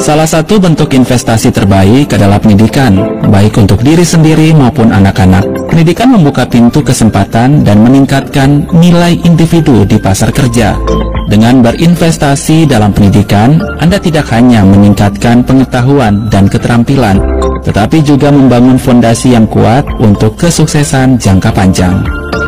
Salah satu bentuk investasi terbaik adalah pendidikan, baik untuk diri sendiri maupun anak-anak. Pendidikan membuka pintu kesempatan dan meningkatkan nilai individu di pasar kerja. Dengan berinvestasi dalam pendidikan, Anda tidak hanya meningkatkan pengetahuan dan keterampilan, tetapi juga membangun fondasi yang kuat untuk kesuksesan jangka panjang.